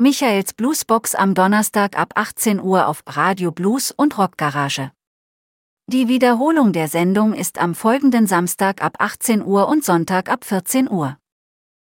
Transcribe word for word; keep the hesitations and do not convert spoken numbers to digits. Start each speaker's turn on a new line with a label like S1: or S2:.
S1: Michaels Bluesbox am Donnerstag ab achtzehn Uhr auf Radio Blues und Rockgarage. Die Wiederholung der Sendung ist am folgenden Samstag ab achtzehn Uhr und Sonntag ab vierzehn Uhr.